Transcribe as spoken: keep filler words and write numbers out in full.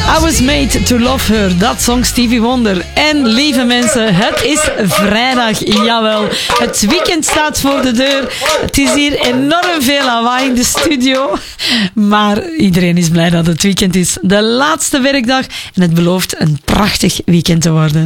I was made to love her. Dat zong Stevie Wonder. En lieve mensen, het is vrijdag. Jawel, het weekend staat voor de deur. Het is hier enorm veel lawaai in de studio. Maar iedereen is blij dat het weekend is. De laatste werkdag. En het belooft een prachtig weekend te worden.